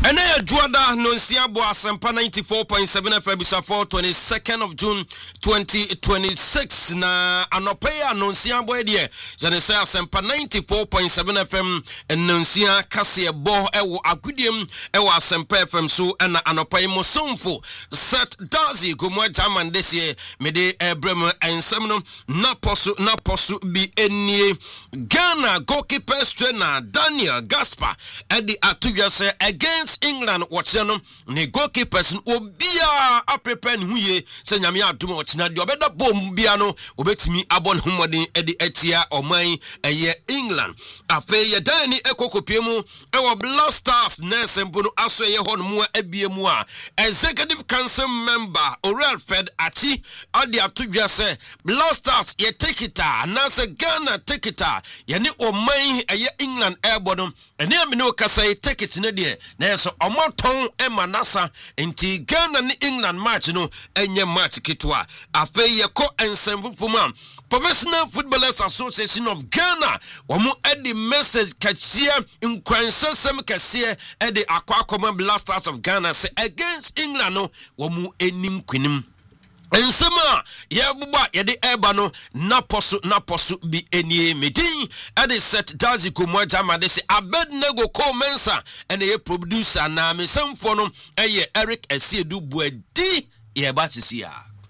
Ene Juada Nonsia Bo Asempa 94.7 FM before 22nd of June 2026 na anopea Nonsia Bo die jane say Asempa 94.7 FM Nonsia Kase Bo ewo agudiem ewo Asempa FM so na anopea mo somfo set dazi gomwa jaman desie mede ebrem ensem no na posu bi enie Ghana goalkeeper trainer Daniel Gaspar edi atudwa say against England watchano ne goalkeepers obia apepe ne huye se nyame adom ochina de obeda bom bia no obetimi abon homodin edi etia oman eye England afe ye dan ni ekokopiemu ewo Black Stars na sempo no aso ye ho no mu abiemu a executive council member Oral Fed Achi ade atudwa se Black Stars ye tekita na se Ghana tekita ye ne oman eye England airborne ene amene okasa ye tekit ne de na so omoton emanasa enti Ghana ni England match no enye match kitwa afe ye ko ensemfufuma Professional Footballers Association of Ghana womu edi message kachia nkwansesem kase edi akwa Black Stars of Ghana say against England no womu enim kwinim ensema ya buba ya de eba no na posu bi enie medin ade set dazi komwa jama de se Abednego Komensa ene ye producer na mesemfo no eye Eric Esiedu Buedi ye batisia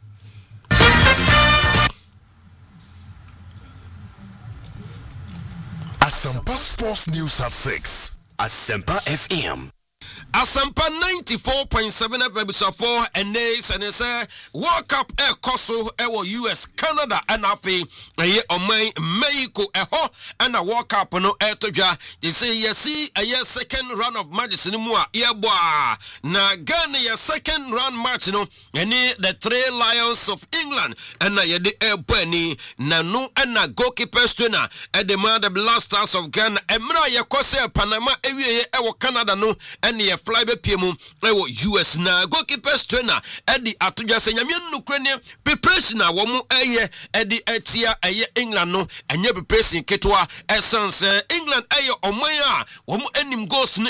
Asempa Sports News at 6 Asempa FM Asempa 94.7 FM before and days and say World Cup koso ewo US Canada and afi eye omai Mexico eho and a World Cup no etoja they say yesi a second round of matches ni mua yeboa na Ghana ye second round match no any the three Lions of England and ye de ebani na no and a goalkeeper trainer at the man the Black Stars of Ghana emra ye kose Panama ewie ewo Canada no and ye fly be piemu ewo US na goalkeeper trainer edi atudwa se nyame nukrene preparation a wo mu eye edi etia eye England no enye preparation ketwa essence England eye oman a wo mu anim goals